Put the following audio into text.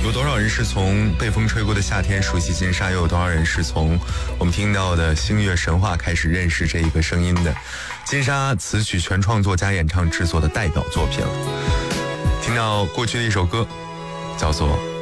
有多少人是从被风吹过的夏天熟悉金莎，又有多少人是从我们听到的星月神话开始认识这一个声音的？金莎词曲全创作加演唱制作的代表作品了。听到过去的一首歌，叫做